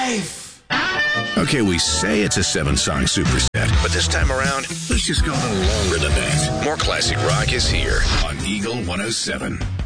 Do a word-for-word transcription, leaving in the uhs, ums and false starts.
life. Okay, we say it's a seven-song superset, but this time around, let's just go a little longer than that. More classic rock is here on Eagle one oh seven.